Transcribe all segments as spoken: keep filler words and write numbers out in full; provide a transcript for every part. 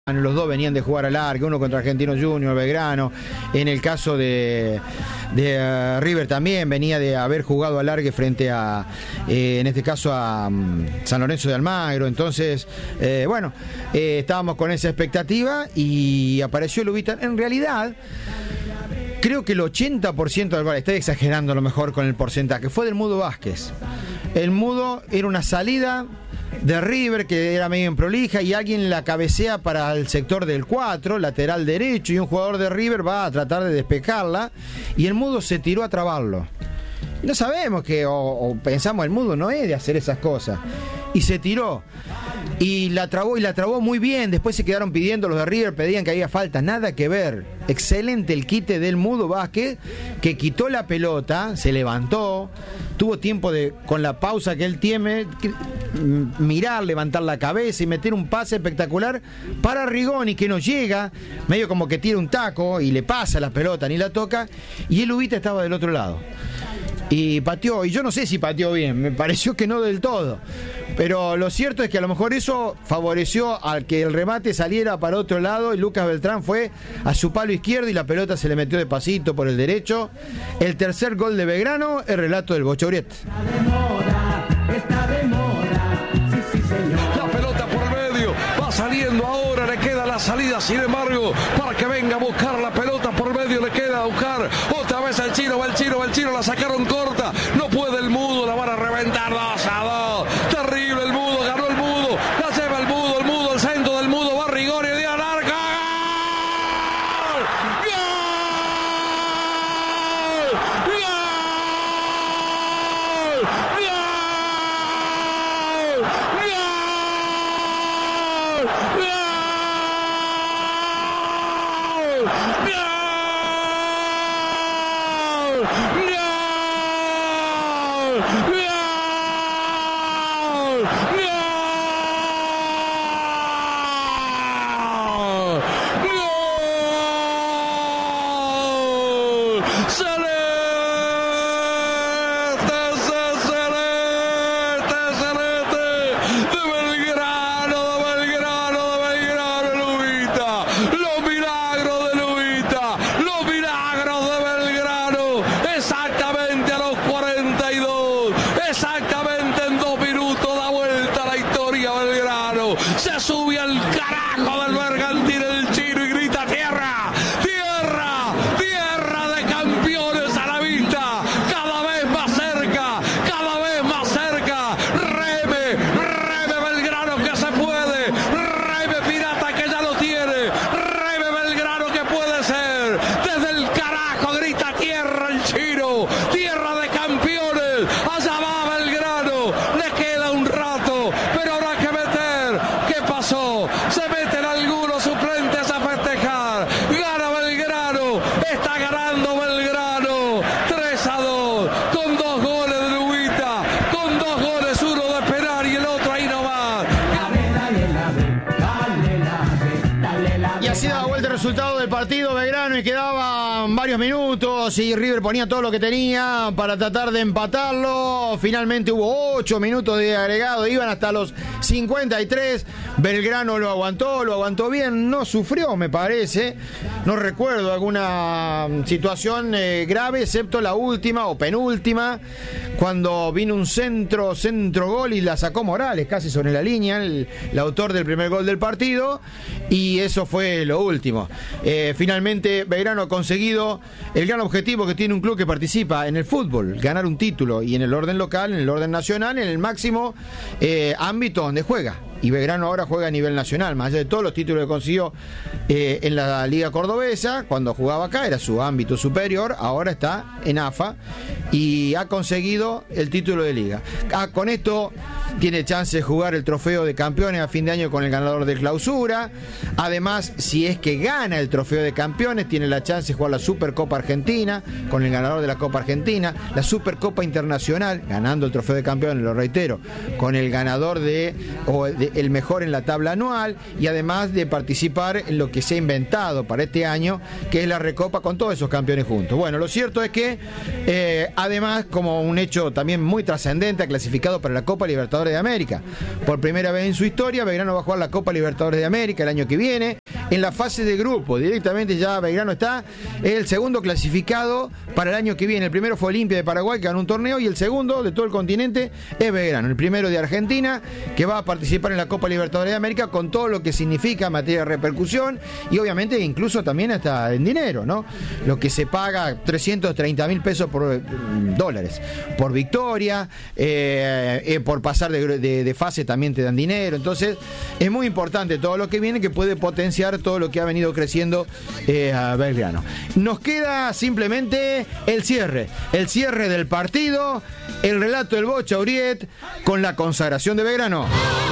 Los dos venían de jugar al alargue, uno contra Argentino Junior, Belgrano. En el caso de, de uh, River también venía de haber jugado al alargue frente a, eh, en este caso a um, San Lorenzo de Almagro. Entonces, eh, bueno, eh, estábamos con esa expectativa y apareció Lubita. En realidad, creo que el ochenta por ciento del gol, estoy exagerando a lo mejor con el porcentaje, fue del Mudo Vázquez. El Mudo era una salida de River que era medio improlija y alguien la cabecea para el sector del cuatro, lateral derecho, y un jugador de River va a tratar de despejarla y el Mudo se tiró a trabarlo. No sabemos que, o, o pensamos, el Mudo no es de hacer esas cosas, y se tiró y la trabó y la trabó muy bien. Después se quedaron pidiendo, los de River pedían que había falta, nada que ver. Excelente el quite del Mudo Vázquez, que quitó la pelota, se levantó, tuvo tiempo de, con la pausa que él tiene, que, mirar, levantar la cabeza y meter un pase espectacular para Rigoni, que no llega, medio como que tira un taco y le pasa la pelota, ni la toca, y el Ubita estaba del otro lado y pateó, y yo no sé si pateó bien, me pareció que no del todo, pero lo cierto es que a lo mejor eso favoreció al que el remate saliera para otro lado y Lucas Beltrán fue a su palo izquierdo y la pelota se le metió de pasito por el derecho. El tercer gol de Belgrano, el relato del Bocha Uriet. La pelota por el medio, va saliendo ahora, le queda la salida, sin embargo, para que venga a buscar la pelota por medio, le queda a buscar otra vez al Chino, va el Chino, va el Chino, la sacaron corta, no puede el Mudo, la van a reventar dos a dos, terrible el Mudo, ganó el Mudo, la lleva el Mudo, el Mudo, el centro del Mudo, va Rigoni, de larga, ¡gol! ¡Gol! ¡Gol! Se sube al carajo del Bergantín el Chino y grita tierra, tierra, tierra de campeones a la vista, cada vez más cerca, cada vez más cerca, reme, reme Belgrano que se puede, reme Pirata que ya lo tiene, reme Belgrano que puede ser, desde el carajo grita tierra el Chino, tierra de campeones, allá va Belgrano, le queda un rato, pero habrá que meter. ¿Qué pasó? Se meten algunos suplentes a festejar. Gana Belgrano. Está ganando Belgrano. tres a dos. Con dos goles de Lubita. Con dos goles, uno de penal y el otro ahí nomás. Y así daba vuelta el resultado del partido Belgrano y quedaban varios minutos y River ponía todo lo que tenía para tratar de empatarlo. Finalmente hubo ocho minutos de agregado, iban hasta los cincuenta y tres. Belgrano lo aguantó, lo aguantó bien, no sufrió, me parece. No recuerdo alguna situación eh, grave, excepto la última o penúltima, cuando vino un centro, centro gol y la sacó Morales casi sobre la línea, el, el autor del primer gol del partido, y eso fue lo último. Eh, finalmente Belgrano ha conseguido el gran objetivo que tiene un club que participa en el fútbol, ganar un título, y en el orden local, en el orden nacional, en el máximo eh, ámbito donde juega. Y Belgrano ahora juega a nivel nacional, más allá de todos los títulos que consiguió eh, en la Liga Cordobesa, cuando jugaba acá era su ámbito superior, ahora está en A F A y ha conseguido el título de Liga. Ah, con esto tiene chance de jugar el trofeo de campeones a fin de año con el ganador de clausura. Además, si es que gana el trofeo de campeones, tiene la chance de jugar la Supercopa Argentina con el ganador de la Copa Argentina, la Supercopa Internacional, ganando el trofeo de campeones, lo reitero, con el ganador de, o de eh, el mejor en la tabla anual y además de participar en lo que se ha inventado para este año, que es la Recopa con todos esos campeones juntos. Bueno, lo cierto es que eh, además, como un hecho también muy trascendente, ha clasificado para la Copa Libertadores de América. Por primera vez en su historia, Belgrano va a jugar la Copa Libertadores de América el año que viene, en la fase de grupo. Directamente ya Belgrano está, es el segundo clasificado para el año que viene. El primero fue Olimpia de Paraguay, que ganó un torneo, y el segundo de todo el continente es Belgrano, el primero de Argentina, que va a participar en la Copa Libertadores de América con todo lo que significa en materia de repercusión y obviamente incluso también hasta en dinero, ¿no? Lo que se paga, trescientos treinta mil pesos por eh, dólares por victoria, eh, eh, por pasar de, de, de fase también te dan dinero. Entonces es muy importante todo lo que viene, que puede potenciar todo lo que ha venido creciendo eh, a Belgrano. Nos queda simplemente el cierre, el cierre del partido, el relato del Bocha Uriet con la consagración de Belgrano.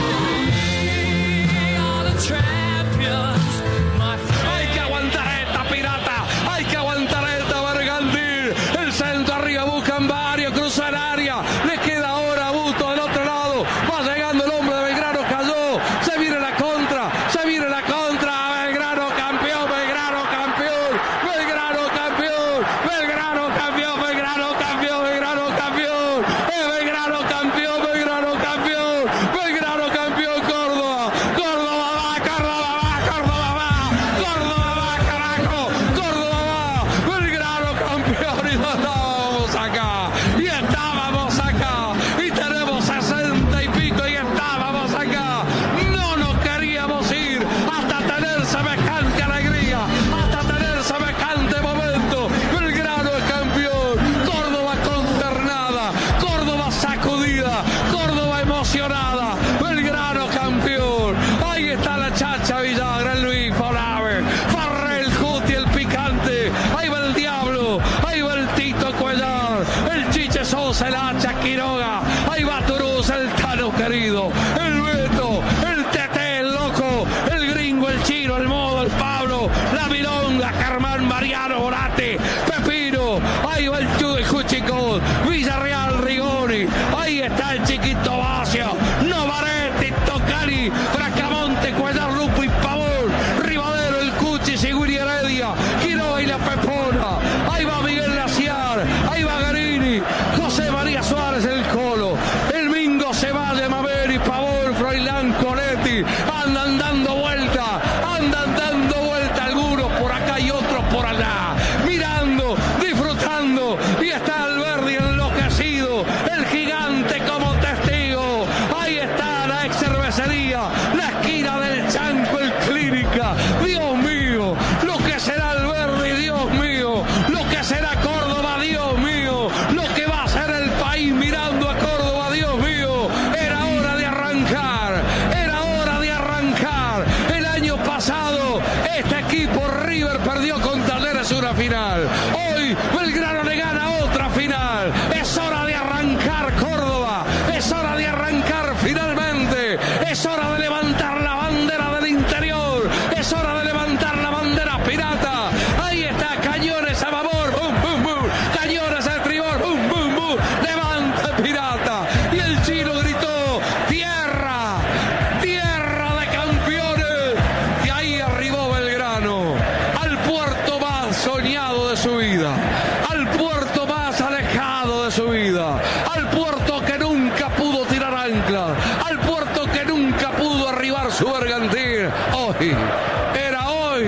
Hay que aguantar esta Pirata, hay que aguantar esta Bergantín. El centro arriba, buscan varios, cruzan área, les queda ahora Busto del otro lado, va llegando el hombre de Belgrano, cayó, se viene la contra, se viene la contra, Belgrano campeón, Belgrano campeón, Belgrano campeón, Belgrano campeón, Belgrano campeón, Belgrano campeón, es Belgrano campeón, Belgrano campeón, Belgrano campeón, Córdoba, Córdoba va, Córdoba va, Córdoba va, Córdoba va, carajo, Córdoba va, Belgrano campeón, y no estábamos acá, y estábamos acá, y tenemos sesenta y pico, y estábamos acá, no nos queríamos ir hasta tener semejante alegría, hasta tener semejante momento. Belgrano es campeón, Córdoba consternada, Córdoba sacudida, Córdoba emocionada, Belgrano campeón. Ahí está la Chacha Villagra, el Luis Folave, Farrell, Juti, el picante, ahí va el Diablo, ahí va el Tito Cuellar, el Chiche Sosa, el Hacha Quiroga, ahí va Turuz, el Tano querido, el Beto, el Tete, el Loco, el Gringo, el Chino, el Modo, el Pablo, la Milonga, Germán, Mariano, Volate, Pepino, ahí va el Chudo, el Juchicón, Villarreal, Rigoni, ahí está el Chiquito Vacio, Novaretti, Tocani, Bracamonte, Cuellar, Lupo y Pavón, Rivadero, el Cuchi, Siguri Heredia, Quiroga y la Pepona, ahí va Miguel Laciar, ahí va Garini, José María Suárez, el Colo, el Mingo Ceballos, Maveri, Pavón, Froilán, Conetti, andan dando vuelta, andan dando vuelta algunos por acá y otros por allá, mirando, disfrutando, y está Alberdi enloquecido, el gigante como testigo, ahí está la ex cervecería, la esquina del Chanco, el Clínica, Dios mío, lo que será Alberdi, Dios mío, lo que será Córdoba, Dios mío, lo que va a ser el país mirando a Córdoba, Dios mío, era hora de arrancar, era hora de arrancar. El año pasado este equipo River perdió con Talleres una final, hoy Belgrano le gana otra final, es hora de arrancar Córdoba, es hora de arrancar finalmente, es hora de levantar la bandera del interior, es hora de levantar la bandera pirata, ahí está, cañones a babor, bum, bum, bum, cañones al tribor, bum, bum, bum, levanta pirata, y el Chino gritó, tierra, tierra de campeones, y ahí arribó Belgrano, al puerto más soñado de su vida, al puerto más alejado de su vida, al puerto que nunca pudo tirar ancla, al puerto que nunca pudo arribar su bergantín. Hoy, era hoy,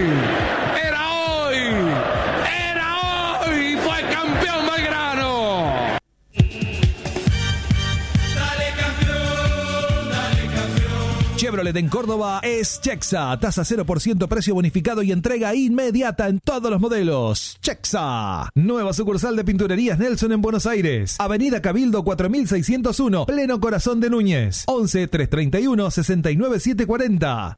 era hoy, era hoy, fue campeón Belgrano. Chevrolet en Córdoba es Chexa. Tasa cero por ciento, precio bonificado y entrega inmediata en todos los modelos. Chexa. Nueva sucursal de Pinturerías Nelson en Buenos Aires. Avenida Cabildo cuatro mil seiscientos uno, pleno corazón de Núñez. once, trescientos treinta y uno, sesenta y nueve, setecientos cuarenta.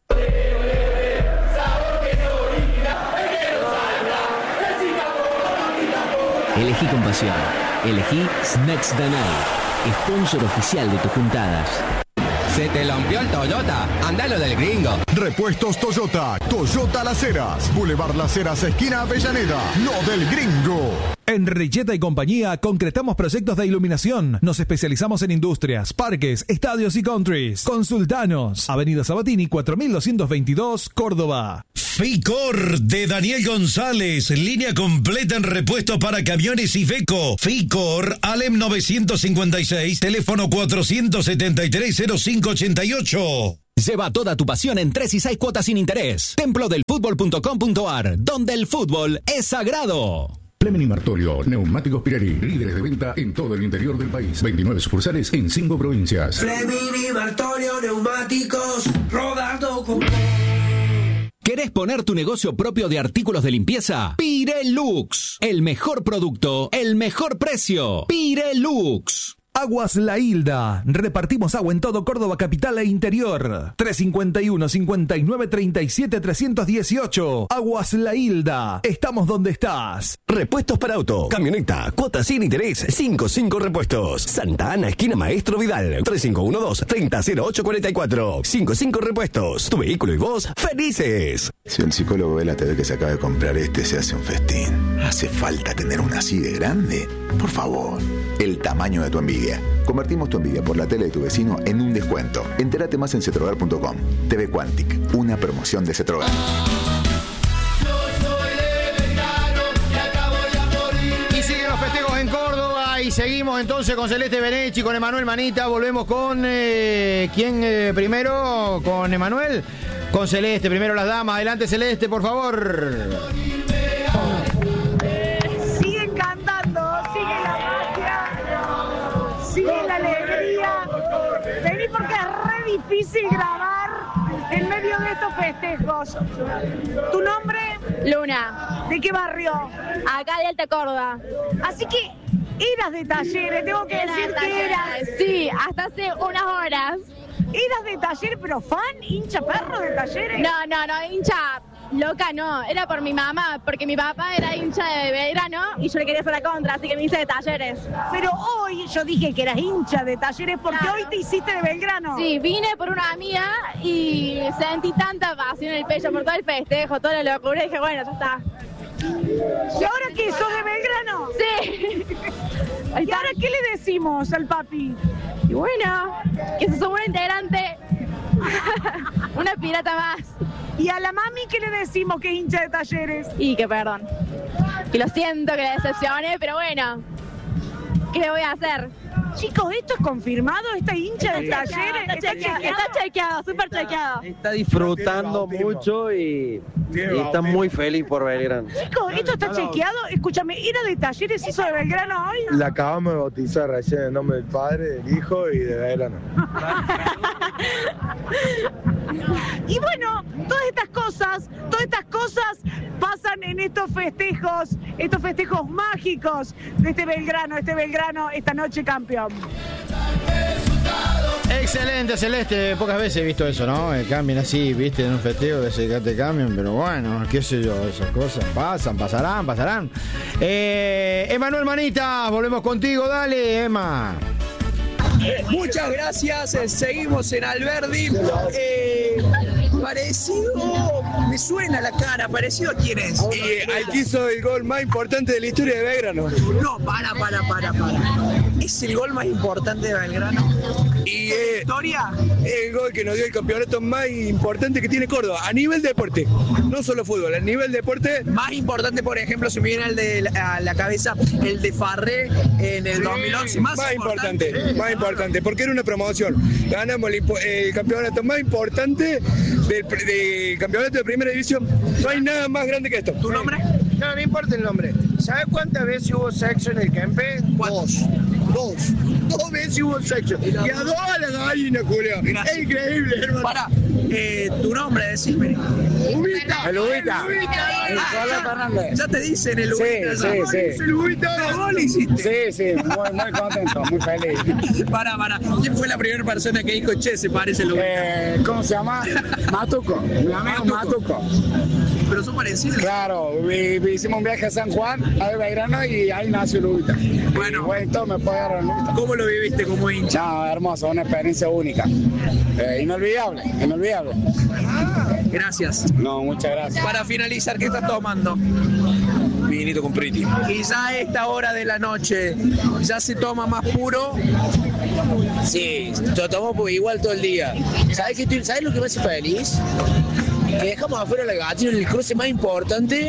Elegí con pasión. Elegí Snacks Danai, sponsor oficial de tus juntadas. Se te rompió el Toyota. Andalo del gringo. Repuestos Toyota. Toyota Las Heras. Boulevard Las Heras, esquina Avellaneda. Lo del gringo. En Richeta y Compañía concretamos proyectos de iluminación. Nos especializamos en industrias, parques, estadios y countries. Consultanos. Avenida Sabatini cuatro mil doscientos veintidós, Córdoba. Ficor de Daniel González, línea completa en repuestos para camiones y Feco. Ficor, Alem novecientos cincuenta y seis, teléfono cuatrocientos setenta y tres cero cinco ochenta y ocho. Lleva toda tu pasión en tres y seis cuotas sin interés. templo del fútbol punto com punto ar, donde el fútbol es sagrado. Fleming y Martolio, Neumáticos Pirelli, líderes de venta en todo el interior del país. veintinueve sucursales en cinco provincias. Fleming y Martolio, neumáticos, rodando con... ¿Querés poner tu negocio propio de artículos de limpieza? Pirelux. El mejor producto, el mejor precio. Pirelux. Aguas La Hilda. Repartimos agua en todo Córdoba capital e interior. tres cinco uno, cincuenta y nueve, treinta y siete, trescientos dieciocho. Aguas La Hilda. Estamos donde estás. Repuestos para auto, camioneta, cuotas sin interés, cinco cinco repuestos. Santa Ana, esquina Maestro Vidal, tres cinco uno dos, treinta cero ocho cuarenta y cuatro. cinco cinco repuestos. Tu vehículo y vos, felices. Si el psicólogo ve la T V que se acaba de comprar este, se hace un festín. ¿Hace falta tener una así de grande? Por favor. El tamaño de tu envidia. Convertimos tu envidia por la tele de tu vecino en un descuento. Entérate más en cetrogar punto com. T V Quantic, una promoción de Cetrogar. Y siguen los festejos en Córdoba y seguimos entonces con Celeste Benechi, con Emanuel Manita. Volvemos con eh, ¿quién eh, primero? ¿Con Emanuel? Con Celeste, primero las damas. Adelante Celeste, por favor. Siguen cantando, sigue la magia, sigue la alegría. Vení porque es re difícil grabar en medio de estos festejos. ¿Tu nombre? Luna. ¿De qué barrio? Acá de Alta Córdoba. Así que eras de Talleres, tengo que Era decir de que eras. Sí, hasta hace unas horas. ¿Eras de Talleres, pero fan, hincha perro de Talleres? No, no, no, hincha loca no, era por mi mamá, porque mi papá era hincha de Belgrano y yo le quería hacer la contra, así que me hice de Talleres. Pero hoy yo dije que eras hincha de Talleres porque Claro. hoy te hiciste de Belgrano. Sí, vine por una amiga y sentí tanta pasión en el pecho por todo el festejo, toda la locura y dije, bueno, ya está. ¿Y ahora qué? ¿Sos de Belgrano? Sí. ¿Y ahora qué le decimos al papi? Y bueno, que se suma un integrante, una pirata más. ¿Y a la mami qué le decimos que es hincha de Talleres? Y que perdón. Que lo siento, que la decepcioné, pero bueno, ¿qué le voy a hacer? Chicos, ¿esto es confirmado? ¿Esta hincha de Está Talleres? chequeado, está chequeado, está chequeado, súper chequeado. Está disfrutando mucho y, y está muy feliz por Belgrano. Chicos, ¿esto está chequeado? Escúchame, ¿era de Talleres, hizo de Belgrano hoy? La acabamos de bautizar recién en nombre del Padre, del Hijo y de Belgrano. Y bueno, todas estas cosas, todas estas cosas pasan en estos festejos, estos festejos mágicos de este Belgrano, este Belgrano esta noche campeón. Excelente, Celeste. Pocas veces he visto eso, ¿no? Que cambien así, viste, en un festejo, que te cambien, pero bueno, qué sé yo, esas cosas pasan, pasarán, pasarán. Eh, Emanuel Manita, volvemos contigo, dale, Emma. Muchas gracias, eh, seguimos en Alberdi. Eh, parecido, me suena la cara, parecido a quién es. Y al que hizo el gol más importante de la historia de Belgrano. No, para, para, para, para. ¿Es el gol más importante de Belgrano? Y eh, ¿Historia? el gol que nos dio el campeonato más importante que tiene Córdoba, a nivel deporte, no solo fútbol, a nivel deporte. Más importante, por ejemplo, se me viene el de la, a la cabeza, el de Farré en el dos mil once. Más, más importante, importante, más importante, porque era una promoción. Ganamos el, el campeonato más importante del, del campeonato de primera división. No hay nada más grande que esto. ¿Tu nombre? No me importa el nombre. ¿Sabes cuántas veces hubo sexo en el Kempe? Dos. Dos. Dos veces hubo sexo. Y a dos a la gallina, Julio. Es increíble, hermano. Para, eh, tu nombre, decime. Ubita. El Ubita. El Ah, ya, ya te dicen el Ubita. Sí, sí, sí. El Ubita. No, vos lo hiciste. Sí, sí, muy, muy contento, muy feliz. Para, para. ¿Quién fue la primera persona que dijo, che, se parece el Ubita? Eh, ¿Cómo se llama? Matuco. Mi amigo Matuco. Pero son parecidos. Claro, vi- vi- hicimos un viaje a San Juan, a Belgrano y ahí nació el Ubita. Bueno. Y bueno, todo me puede agarrar el Ubita. ¿Cómo lo viviste como hincha? No, hermoso, una experiencia única. Eh, inolvidable, inolvidable. Gracias. No, muchas gracias. Para finalizar, ¿qué estás tomando? Vinito con Priti. Y ya a esta hora de la noche, ¿ya se toma más puro? Sí, lo tomo pues igual todo el día. ¿Sabes, qué estoy, ¿Sabes lo que me hace feliz? Que dejamos afuera la gatina en el cruce más importante.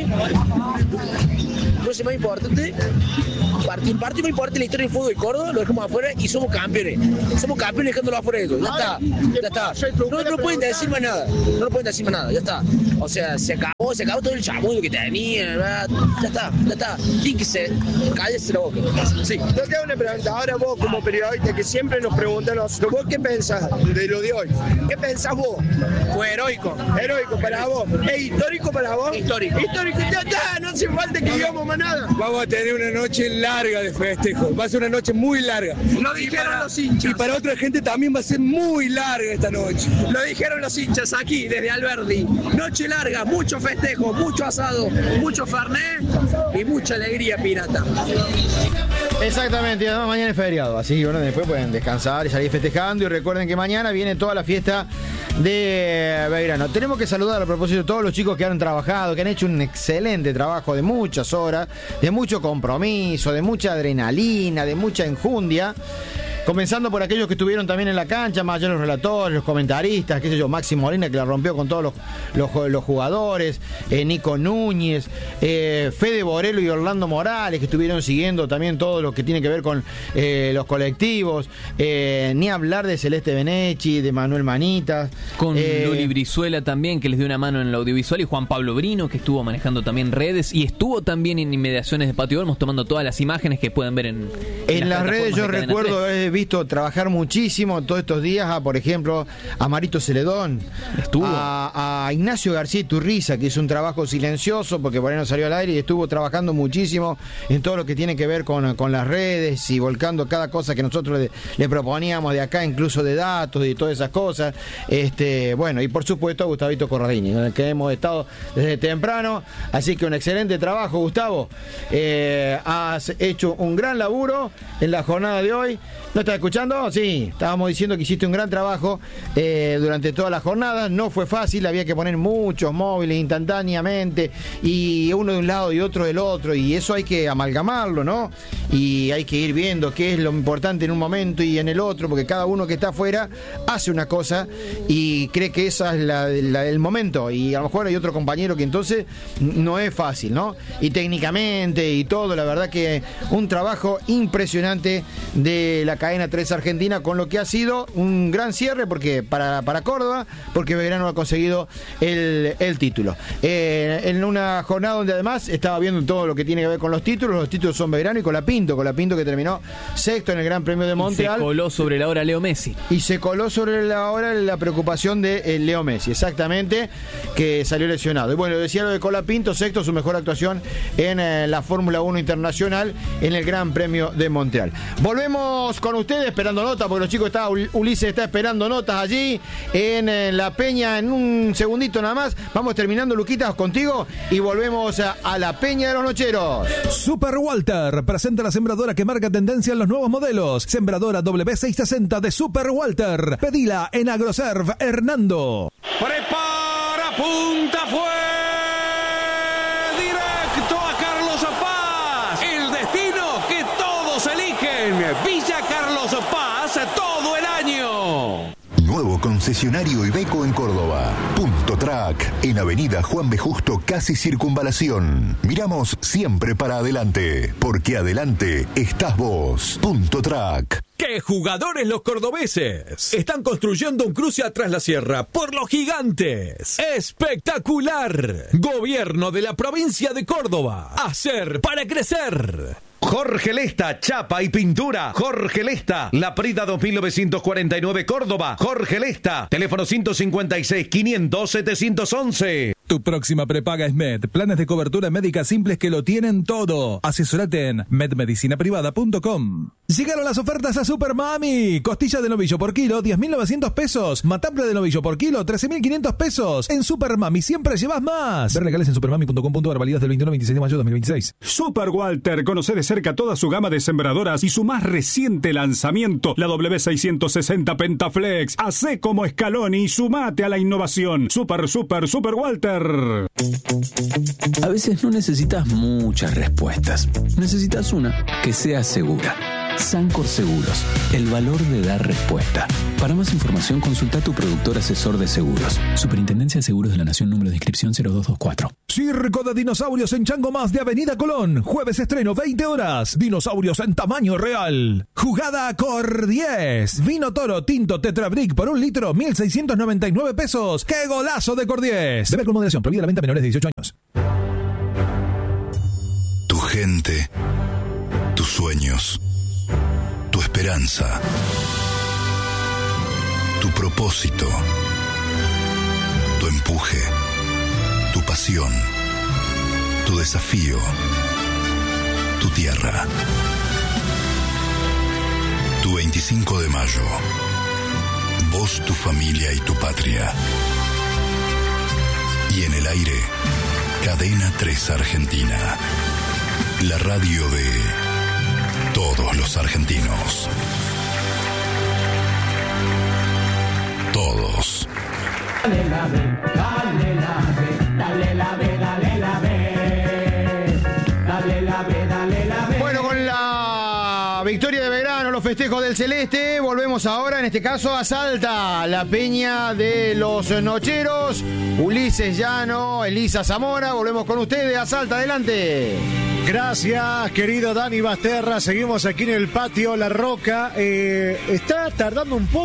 El cruce más importante. Partido, partido muy importante en la historia del fútbol de Córdoba, lo dejamos afuera y somos campeones. Somos campeones dejándolo afuera de eso. Ya está, ya está. No, no pueden decir más nada. No pueden decir más nada, ya está. O sea, se acabó, se acabó todo el chamullo que tenía, ¿verdad? Ya está, ya está. Y que se cállese la boca. Sí. Yo te hago una pregunta. Ahora vos, como periodista, que siempre nos preguntan, ¿vos qué pensás de lo de hoy? ¿Qué pensás vos? Fue heroico. Heroico para vos. ¿Es histórico para vos? Histórico. Histórico, ya está. No hace falta que digamos más nada. Vamos a tener una noche larga de festejo. Va a ser una noche muy larga. Lo dijeron para, los hinchas. Y para otra gente también va a ser muy larga esta noche. Lo dijeron los hinchas aquí, desde Alberdi. Noche larga, mucho festejo, mucho asado, mucho fernet y mucha alegría pirata. Exactamente, y además mañana es feriado, así que bueno, después pueden descansar y salir festejando. Y recuerden que mañana viene toda la fiesta de Belgrano. Tenemos que saludar a propósito de todos los chicos que han trabajado, que han hecho un excelente trabajo de muchas horas, de mucho compromiso, de mucha adrenalina, de mucha enjundia. Comenzando por aquellos que estuvieron también en la cancha, más allá de los relatores, los comentaristas, qué sé yo, Maxi Molina, que la rompió con todos los, los, los jugadores, eh, Nico Núñez, eh, Fede Borello y Orlando Morales, que estuvieron siguiendo también todo lo que tiene que ver con eh, los colectivos, eh, ni hablar de Celeste Benechi, de Manuel Manitas. Con eh, Luli Brizuela también, que les dio una mano en el audiovisual, y Juan Pablo Brino, que estuvo manejando también redes, y estuvo también en inmediaciones de Patio Olmos, tomando todas las imágenes que pueden ver en, en, en las, las redes. Yo recuerdo he visto trabajar muchísimo todos estos días a, por ejemplo, a Marito Celedón, estuvo a, a Ignacio García Iturriza, que hizo un trabajo silencioso porque por ahí no salió al aire, y estuvo trabajando muchísimo en todo lo que tiene que ver con, con las redes y volcando cada cosa que nosotros le, le proponíamos de acá, incluso de datos y todas esas cosas. Este, bueno, y por supuesto a Gustavito Corradini, en el que hemos estado desde temprano, así que un excelente trabajo, Gustavo. Eh, has hecho un gran laburo en la jornada de hoy. ¿No estás escuchando? Sí, estábamos diciendo que hiciste un gran trabajo eh, durante toda la jornada. No fue fácil, había que poner muchos móviles instantáneamente, y uno de un lado y otro del otro, y eso hay que amalgamarlo, ¿no? Y hay que ir viendo qué es lo importante en un momento y en el otro, porque cada uno que está afuera hace una cosa y cree que esa es la, la, el momento, y a lo mejor hay otro compañero que entonces no es fácil, ¿no? Y técnicamente y todo, la verdad que un trabajo impresionante de la cadena tres Argentina, con lo que ha sido un gran cierre porque para, para Córdoba, porque Belgrano ha conseguido el, el título. Eh, en una jornada donde además estaba viendo todo lo que tiene que ver con los títulos. Los títulos son Belgrano y Colapinto. Colapinto que terminó sexto en el Gran Premio de Montreal. Y se coló sobre la hora Leo Messi. Y se coló sobre la hora la preocupación de eh, Leo Messi, exactamente, que salió lesionado. Y bueno, decía lo de Colapinto, sexto, su mejor actuación en eh, la Fórmula uno Internacional en el Gran Premio de Montreal. Volvemos con ustedes esperando notas, porque los chicos está, Ulises está esperando notas allí en, en La Peña. En un segundito nada más vamos terminando, Luquitas, contigo, y volvemos a, a La Peña de los Nocheros. Super Walter presenta la sembradora que marca tendencia en los nuevos modelos. Sembradora W seiscientos sesenta de Super Walter. Pedila en Agroserv Hernando. Prepara, punta, fue directo a Carlos Paz. El destino que todos eligen. Villa Carlos Paz todo el año. Nuevo concesionario Iveco en Córdoba. Punto Track, en Avenida Juan B. Justo, casi Circunvalación. Miramos siempre para adelante, porque adelante estás vos. Punto Track. ¡Qué jugadores los cordobeses! Están construyendo un cruce atrás la sierra por los gigantes. ¡Espectacular! Gobierno de la provincia de Córdoba. Hacer para crecer. Jorge Lesta, chapa y pintura. Jorge Lesta, La Prida dos mil novecientos cuarenta y nueve, Córdoba. Jorge Lesta, teléfono ciento cincuenta y seis, quinientos, setecientos once. Tu próxima prepaga es Med. Planes de cobertura médica simples que lo tienen todo. Asesorate en med medicina privada punto com. Llegaron las ofertas a Super Mami. Costilla de novillo por kilo, diez mil novecientos pesos. Matambre de novillo por kilo, trece mil quinientos pesos. En Super Mami siempre llevas más. Ver legales en supermami punto com punto ar, válidas del veintiuno al veintiséis de mayo de dos mil veintiséis. Super Walter, conoce de cerca toda su gama de sembradoras y su más reciente lanzamiento, la W seiscientos sesenta Pentaflex. Hacé como Scaloni y sumate a la innovación. Super, super, Super Walter. A veces no necesitas muchas respuestas. Necesitas una que sea segura. Sancor Seguros, el valor de dar respuesta. Para más información, consulta a tu productor asesor de seguros. Superintendencia de Seguros de la Nación, número de inscripción cero dos dos cuatro. Circo de dinosaurios en Chango Más de Avenida Colón. Jueves estreno, veinte horas. Dinosaurios en tamaño real. Jugada Cor diez. Vino Toro Tinto Tetra Brick por un litro, mil seiscientos noventa y nueve pesos. ¡Qué golazo de Cor diez! Beber con moderación. Prohibida la venta a menores de dieciocho años. Tu gente. Tus sueños. Tu esperanza, tu propósito, tu empuje, tu pasión, tu desafío, tu tierra. Tu veinticinco de mayo. Vos, tu familia y tu patria. Y en el aire, Cadena tres Argentina. La radio de todos los argentinos. Todos. Dale la B, dale la B, dale la B, dale la B. Dale la B, dale la B. Bueno, con la victoria de Belgrano, los festejos del Celeste, volvemos ahora, en este caso, a Salta, la peña de los Nocheros. Ulises Llano, Elisa Zamora, volvemos con ustedes a Salta, adelante. Gracias, querido Dani Basterra. Seguimos aquí en el patio La Roca. Eh, está tardando un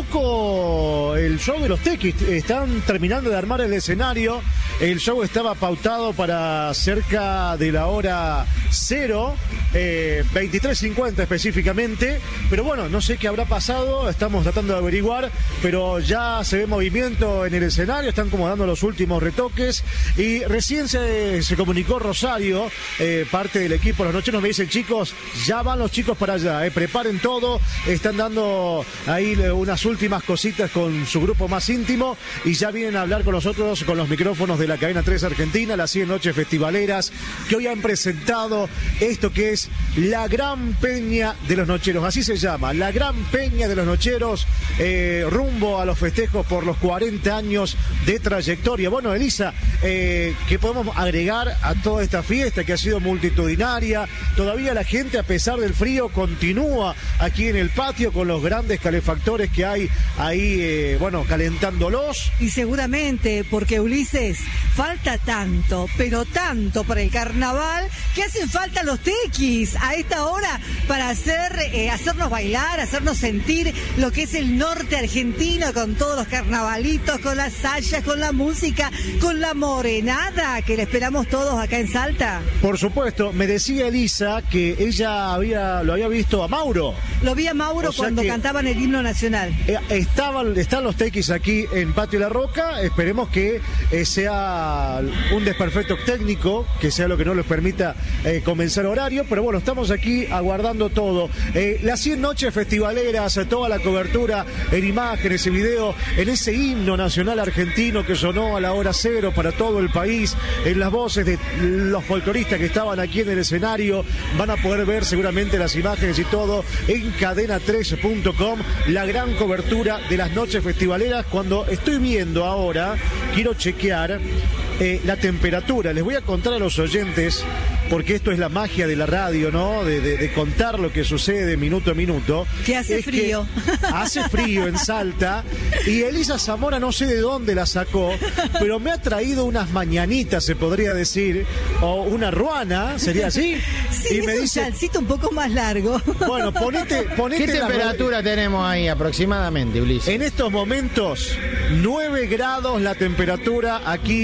poco el show de los Tequis. Están terminando de armar el escenario. El show estaba pautado para cerca de la hora cero, eh, veintitrés cincuenta específicamente. Pero bueno, no sé qué habrá pasado. Estamos tratando de averiguar. Pero ya se ve movimiento en el escenario. Están como dando los últimos retoques. Y recién se, se comunicó Rosario, eh, parte de el equipo Los Nocheros. Me dicen, chicos, ya van los chicos para allá, eh, preparen todo, están dando ahí unas últimas cositas con su grupo más íntimo y ya vienen a hablar con nosotros con los micrófonos de la Cadena tres Argentina, las cien noches festivaleras, que hoy han presentado esto que es la Gran Peña de los Nocheros, así se llama, la Gran Peña de los Nocheros, eh, rumbo a los festejos por los cuarenta años de trayectoria. Bueno, Elisa, eh, ¿qué podemos agregar a toda esta fiesta que ha sido multitudinaria? Todavía la gente, a pesar del frío, continúa aquí en el patio con los grandes calefactores que hay ahí, eh, bueno, calentándolos. Y seguramente, porque Ulises, falta tanto, pero tanto para el carnaval, que hacen falta los tequis a esta hora para hacer, eh, hacernos bailar, hacernos sentir lo que es el norte argentino, con todos los carnavalitos, con las sayas, con la música, con la morenada, que le esperamos todos acá en Salta. Por supuesto, me decía Elisa que ella había lo había visto a Mauro. Lo vi a Mauro cuando cantaban el himno nacional. Eh, estaban, están los tequis aquí en Patio La Roca. Esperemos que eh, sea un desperfecto técnico, que sea lo que no les permita eh, comenzar horario. Pero bueno, estamos aquí aguardando todo. Eh, las cien noches festivaleras, toda la cobertura en imágenes y video, en ese himno nacional argentino que sonó a la hora cero para todo el país, en las voces de los folcloristas que estaban aquí en el escenario. Van a poder ver seguramente las imágenes y todo en cadena tres punto com, la gran cobertura de las noches festivaleras. Cuando estoy viendo ahora, quiero chequear eh, la temperatura. Les voy a contar a los oyentes, porque esto es la magia de la radio, ¿no? De, de, de contar lo que sucede minuto a minuto. Que hace es frío. Que hace frío en Salta. Y Elisa Zamora no sé de dónde la sacó, pero me ha traído unas mañanitas, se podría decir, o una ruana, ¿sería así? Sí, y es me un dice, chalcito un poco más largo. Bueno, ponete, ponete ¿Qué la temperatura radio. tenemos ahí aproximadamente, Ulises? En estos momentos, nueve grados la temperatura aquí en la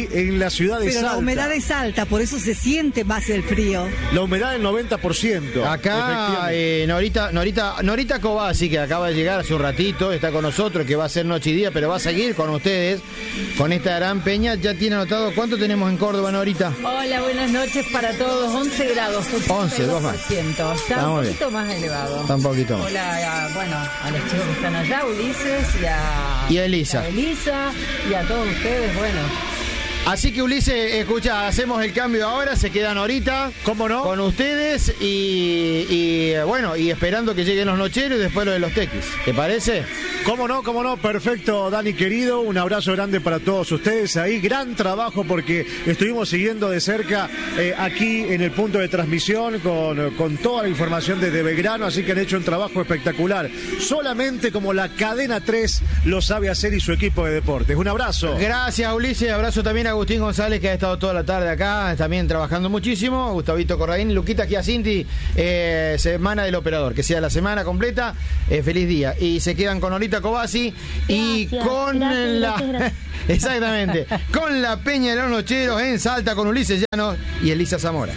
la ciudad de Pero Salta. la humedad es alta, por eso se siente más el frío. La humedad del noventa por ciento. Acá eh, Norita, Norita, Norita Cobasi, que acaba de llegar hace un ratito, está con nosotros, que va a ser noche y día, pero va a seguir con ustedes, con esta gran peña. Ya tiene anotado, ¿cuánto tenemos en Córdoba, Norita? Hola, buenas noches para todos. once grados. once, dos más. Está Está un muy poquito más elevado. Está un poquito más. Hola, a, bueno, a los chicos que están allá, Ulises y a, Y a Elisa. a Elisa y a todos ustedes, bueno. Así que Ulises, escucha, hacemos el cambio ahora, se quedan ahorita. ¿Cómo no? Con ustedes y, y bueno, y esperando que lleguen los nocheros y después lo de los tequis. ¿Te parece? ¿Cómo no? ¿Cómo no? Perfecto, Dani querido. Un abrazo grande para todos ustedes ahí. Gran trabajo porque estuvimos siguiendo de cerca eh, aquí en el punto de transmisión con, con toda la información desde Belgrano, así que han hecho un trabajo espectacular. Solamente como la Cadena tres lo sabe hacer y su equipo de deportes. Un abrazo. Gracias, Ulises. Abrazo también a Agustín González, que ha estado toda la tarde acá, también trabajando muchísimo. Gustavito Corradín, Luquita Giacinti, eh, semana del operador, que sea la semana completa. Eh, feliz día. Y se quedan con Norita Cobasi y Gracias, con gracias, la... gracias, gracias. Exactamente, con la Peña de los Nocheros en Salta, con Ulises Llanos y Elisa Zamora.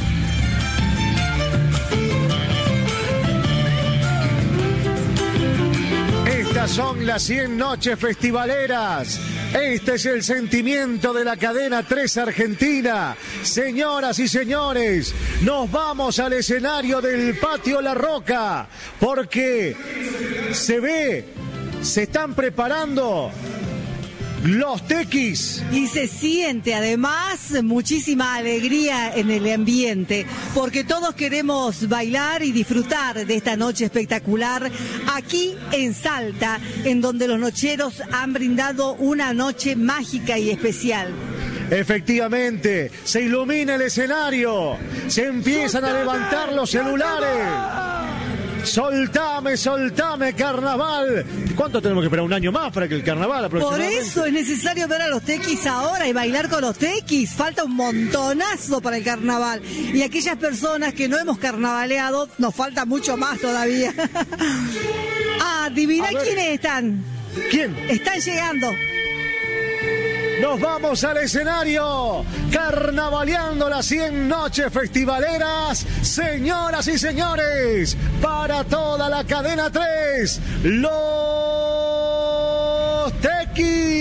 Estas son las cien noches festivaleras. Este es el sentimiento de la Cadena tres Argentina. Señoras y señores, nos vamos al escenario del Patio La Roca, porque se ve, se están preparando los tequis. Y se siente además muchísima alegría en el ambiente, porque todos queremos bailar y disfrutar de esta noche espectacular aquí en Salta, en donde los nocheros han brindado una noche mágica y especial. Efectivamente, se ilumina el escenario, se empiezan a levantar los celulares. Soltame, soltame, carnaval. ¿Cuánto tenemos que esperar? ¿Un año más para que el carnaval Por aproximadamente? eso es necesario ver a los tequis ahora y bailar con los tequis. Falta un montonazo para el carnaval. Y aquellas personas que no hemos carnavaleado, nos falta mucho más todavía. Ah, adivina quiénes están. ¿Quién? Están llegando. Nos vamos al escenario, carnavaleando las cien noches festivaleras, señoras y señores, para toda la Cadena tres, los Tequis.